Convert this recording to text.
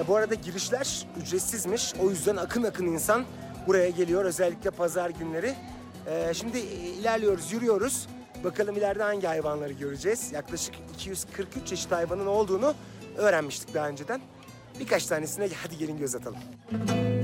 Bu arada girişler ücretsizmiş. O yüzden akın akın insan buraya geliyor. Özellikle pazar günleri. Şimdi ilerliyoruz, yürüyoruz. Bakalım ileride hangi hayvanları göreceğiz. Yaklaşık 243 çeşit hayvanın olduğunu öğrenmiştik daha önceden. Birkaç tanesine hadi gelin göz atalım.